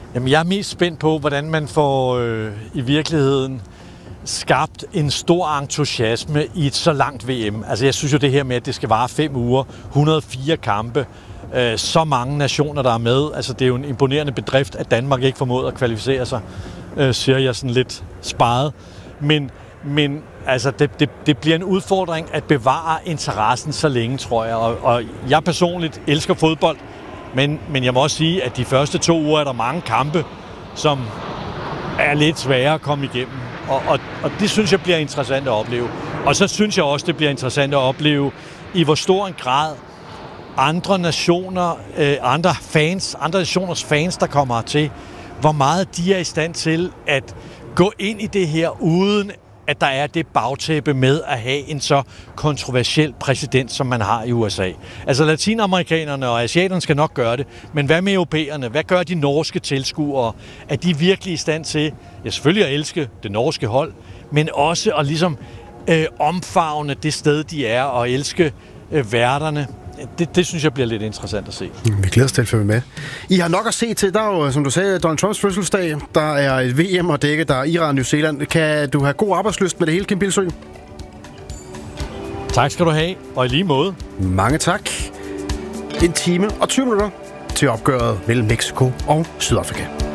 Jamen, jeg er mest spændt på, hvordan man får i virkeligheden skabt en stor entusiasme i et så langt VM. Altså, jeg synes jo det her med, at det skal vare 5 uger, 104 kampe, så mange nationer, der er med. Altså, det er jo en imponerende bedrift, at Danmark ikke formåede at kvalificere sig, siger jeg sådan lidt sparet. Men altså, det bliver en udfordring at bevare interessen så længe, tror jeg. Og jeg personligt elsker fodbold, men jeg må også sige, at de første 2 uger er der mange kampe, som er lidt svære at komme igennem. Og det synes jeg bliver interessant at opleve. Og så synes jeg også, det bliver interessant at opleve, i hvor stor en grad andre nationer, andre nationers fans, der kommer til, hvor meget de er i stand til at gå ind i det her, uden at der er det bagtæppe med at have en så kontroversiel præsident, som man har i USA. Altså latinamerikanerne og asiaterne skal nok gøre det, men hvad med europæerne? Hvad gør de norske tilskuere? Er de virkelig i stand til, ja, selvfølgelig at elske det norske hold, men også at ligesom omfavne det sted, de er, og elske værterne? Det synes jeg bliver lidt interessant at se. Vi glæder os til at følge med. I har nok at se til. Der er jo, som du sagde, Donald Trumps fødselsdag. Der er et VM at dække. Der er Iran og New Zealand. Kan du have god arbejdslyst med det hele, Kim Bildsøe? Tak skal du have, og i lige måde. Mange tak. 1 time og 20 minutter til opgøret mellem Mexico og Sydafrika.